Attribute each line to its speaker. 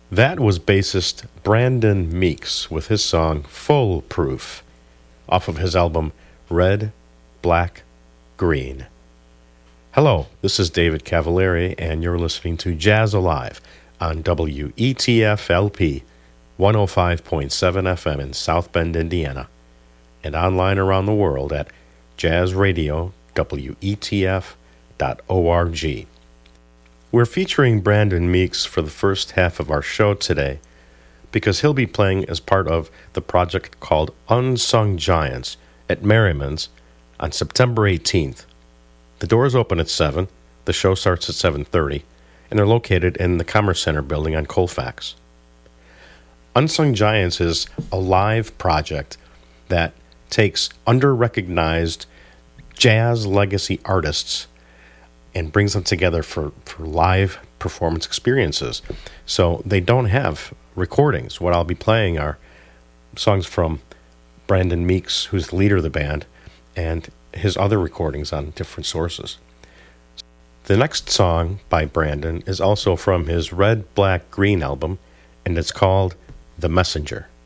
Speaker 1: That was bassist Brandon Meeks with his song Foolproof off of his album Red, Black, Green. Hello, this is David Cavalieri, and you're listening to Jazz Alive on WETF-LP 105.7 FM in South Bend, Indiana, and online around the world at jazzradiowetf.org. We're featuring Brandon Meeks for the first half of our show today because he'll be playing as part of the project called Unsung Giants at Merriman's on September 18th. The doors open at 7, the show starts at 7:30, and they're located in the Commerce Center building on Colfax. Unsung Giants is a live project that takes under-recognized jazz legacy artists and brings them together for live performance experiences. So they don't have recordings. What I'll be playing are songs from Brandon Meeks, who's the leader of the band, and his other recordings on different sources. The next song by Brandon is also from his Red, Black, Green album, and it's called The Messenger.